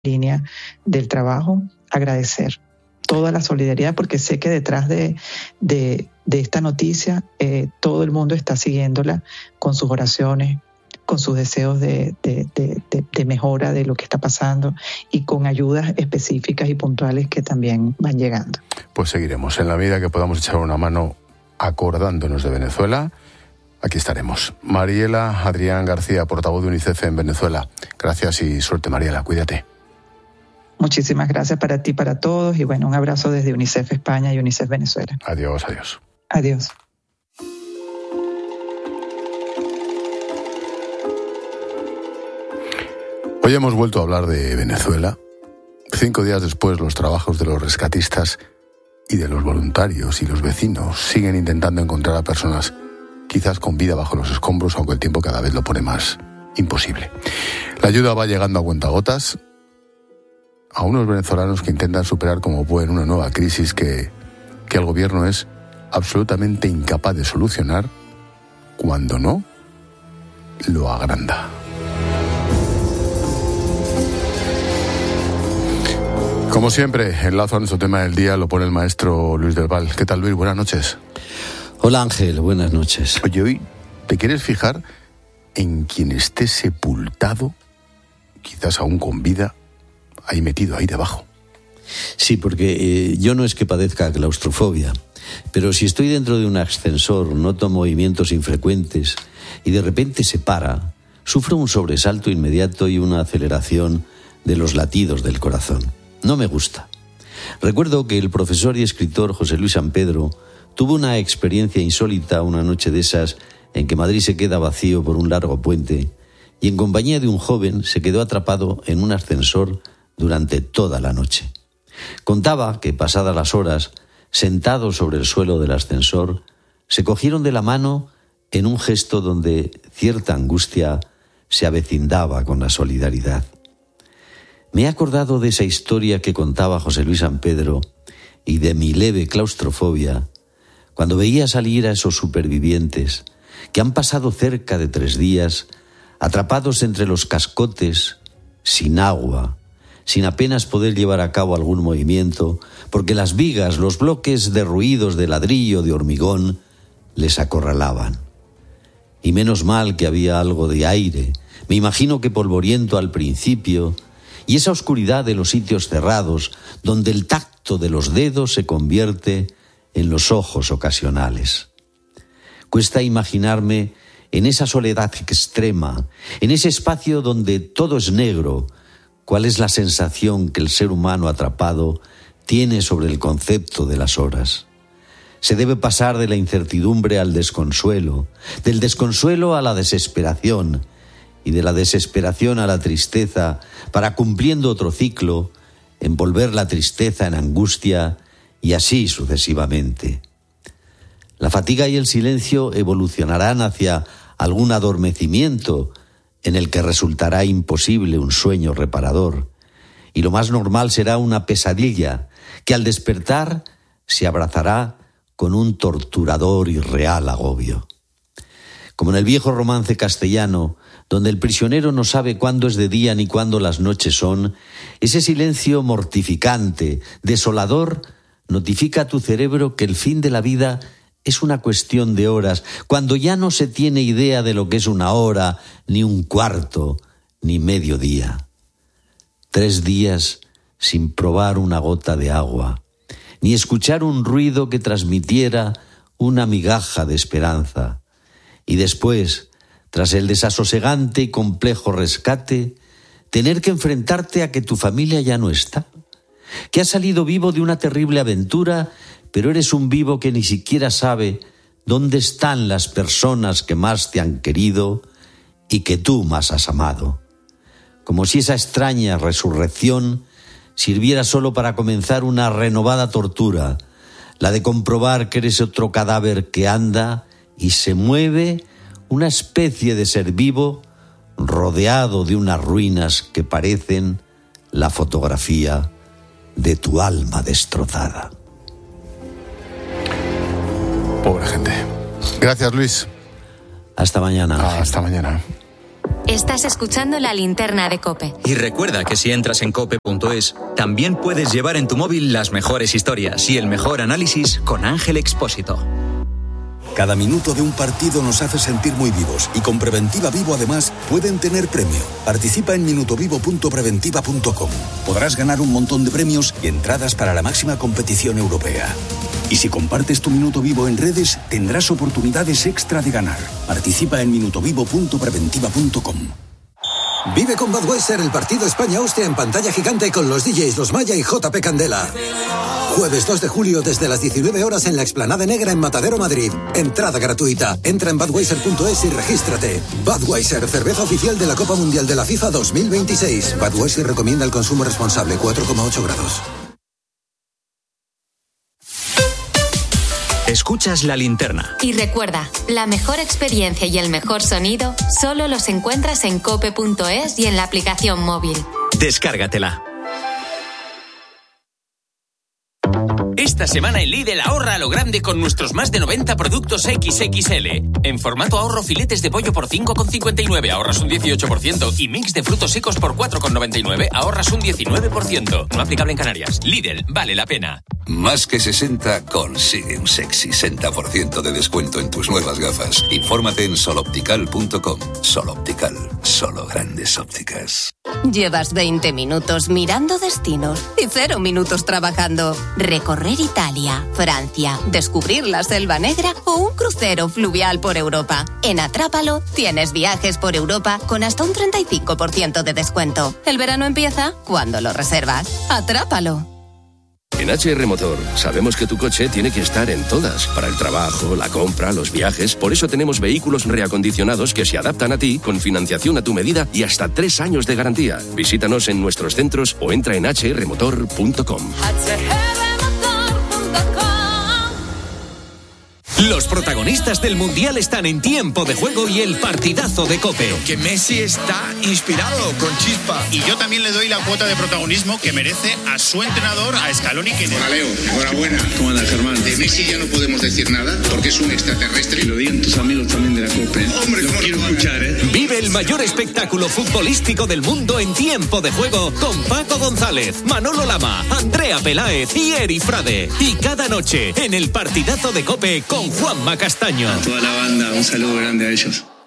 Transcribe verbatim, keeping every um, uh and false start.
línea del trabajo, agradecer toda la solidaridad, porque sé que detrás de, de, de esta noticia eh, todo el mundo está siguiéndola con sus oraciones, con sus deseos de, de, de, de, de mejora de lo que está pasando y con ayudas específicas y puntuales que también van llegando. Pues seguiremos. En la medida que podamos echar una mano acordándonos de Venezuela, aquí estaremos. Mariela Adrián García, portavoz de UNICEF en Venezuela. Gracias y suerte, Mariela. Cuídate. Muchísimas gracias para ti, para todos, y bueno, un abrazo desde UNICEF España y UNICEF Venezuela. Adiós, adiós. Adiós. Hoy hemos vuelto a hablar de Venezuela. Cinco días después, los trabajos de los rescatistas y de los voluntarios y los vecinos siguen intentando encontrar a personas quizás con vida bajo los escombros, aunque el tiempo cada vez lo pone más imposible. La ayuda va llegando a cuentagotas a unos venezolanos que intentan superar como pueden una nueva crisis que, que el gobierno es absolutamente incapaz de solucionar, cuando no, lo agranda. Como siempre, el lazo a nuestro tema del día lo pone el maestro Luis del Val. ¿Qué tal, Luis? Buenas noches. Hola, Ángel. Buenas noches. Oye, hoy te quieres fijar en quien esté sepultado, quizás aún con vida, ahí metido, ahí debajo. Sí, porque eh, yo no es que padezca claustrofobia, pero si estoy dentro de un ascensor, noto movimientos infrecuentes y de repente se para, sufro un sobresalto inmediato y una aceleración de los latidos del corazón. No me gusta. Recuerdo que el profesor y escritor José Luis San Pedro tuvo una experiencia insólita una noche de esas en que Madrid se queda vacío por un largo puente y en compañía de un joven se quedó atrapado en un ascensor durante toda la noche. Contaba que, pasadas las horas, sentados sobre el suelo del ascensor, se cogieron de la mano en un gesto donde cierta angustia se avecindaba con la solidaridad. Me he acordado de esa historia que contaba José Luis San Pedro y de mi leve claustrofobia cuando veía salir a esos supervivientes que han pasado cerca de tres días atrapados entre los cascotes, sin agua, sin apenas poder llevar a cabo algún movimiento, porque las vigas, los bloques derruidos de ladrillo, de hormigón, les acorralaban. Y menos mal que había algo de aire, me imagino que polvoriento al principio, y esa oscuridad de los sitios cerrados, donde el tacto de los dedos se convierte en los ojos ocasionales. Cuesta imaginarme en esa soledad extrema, en ese espacio donde todo es negro, cuál es la sensación que el ser humano atrapado tiene sobre el concepto de las horas. Se debe pasar de la incertidumbre al desconsuelo, del desconsuelo a la desesperación, y de la desesperación a la tristeza, para, cumpliendo otro ciclo, envolver la tristeza en angustia y así sucesivamente. La fatiga y el silencio evolucionarán hacia algún adormecimiento en el que resultará imposible un sueño reparador, y lo más normal será una pesadilla que al despertar se abrazará con un torturador y real agobio. Como en el viejo romance castellano, donde el prisionero no sabe cuándo es de día ni cuándo las noches son, ese silencio mortificante, desolador, notifica a tu cerebro que el fin de la vida es una cuestión de horas, cuando ya no se tiene idea de lo que es una hora, ni un cuarto, ni medio día. Tres días sin probar una gota de agua, ni escuchar un ruido que transmitiera una migaja de esperanza. Y después, tras el desasosegante y complejo rescate, tener que enfrentarte a que tu familia ya no está, que has salido vivo de una terrible aventura, pero eres un vivo que ni siquiera sabe dónde están las personas que más te han querido y que tú más has amado. Como si esa extraña resurrección sirviera solo para comenzar una renovada tortura, la de comprobar que eres otro cadáver que anda y se mueve, una especie de ser vivo rodeado de unas ruinas que parecen la fotografía de tu alma destrozada. Pobre gente. Gracias, Luis. Hasta mañana. Hasta mañana. Estás escuchando La Linterna de COPE. Y recuerda que si entras en cope punto es, también puedes llevar en tu móvil las mejores historias y el mejor análisis con Ángel Expósito. Cada minuto de un partido nos hace sentir muy vivos y con Preventiva Vivo además pueden tener premio. Participa en minutovivo punto preventiva punto com. Podrás ganar un montón de premios y entradas para la máxima competición europea. Y si compartes tu minuto vivo en redes, tendrás oportunidades extra de ganar. Participa en minutovivo punto preventiva punto com. Vive con Budweiser el partido España-Austria en pantalla gigante con los D Js Los Maya y J P Candela. Jueves dos de julio desde las diecinueve horas en la Explanada Negra en Matadero, Madrid. Entrada gratuita. Entra en budweiser punto es y regístrate. Budweiser, cerveza oficial de la Copa Mundial de la FIFA dos mil veintiséis. Budweiser recomienda el consumo responsable, cuatro coma ocho grados. Escuchas La Linterna. Y recuerda, la mejor experiencia y el mejor sonido solo los encuentras en cope punto es y en la aplicación móvil. Descárgatela. Esta semana en Lidl ahorra a lo grande con nuestros más de noventa productos equis equis ele. En formato ahorro, filetes de pollo por cinco con cincuenta y nueve, ahorras un dieciocho por ciento. Y mix de frutos secos por cuatro con noventa y nueve, ahorras un diecinueve por ciento. No aplicable en Canarias. Lidl, vale la pena. Más que sesenta, consigue un sexy sesenta por ciento de descuento en tus nuevas gafas. Infórmate en soloptical punto com. Soloptical, solo grandes ópticas. Llevas veinte minutos mirando destinos y cero minutos trabajando. Recorrer Italia, Francia, descubrir la Selva Negra o un crucero fluvial por Europa. En Atrápalo tienes viajes por Europa con hasta un treinta y cinco por ciento de descuento. El verano empieza cuando lo reservas. Atrápalo. En H R Motor sabemos que tu coche tiene que estar en todas, para el trabajo, la compra, los viajes. Por eso tenemos vehículos reacondicionados que se adaptan a ti, con financiación a tu medida y hasta tres años de garantía. Visítanos en nuestros centros o entra en hache erre motor punto com. Los protagonistas del Mundial están en Tiempo de Juego y el partidazo de COPE. Pero que Messi está inspirado, con chispa. Y yo también le doy la cuota de protagonismo que merece a su entrenador, a Scaloni. Que... Hola, Leo. Enhorabuena. ¿Cómo andas, Germán? De Messi ya no podemos decir nada porque es un extraterrestre. Y lo digan tus amigos también de la COPE. Hombre, lo quiero escuchar, ¿eh? Vive el mayor espectáculo futbolístico del mundo en Tiempo de Juego con Paco González, Manolo Lama, Andrea Peláez y Eri Frade. Y cada noche en el partidazo de COPE con Juanma Castaño. A toda la banda, un saludo grande a ellos.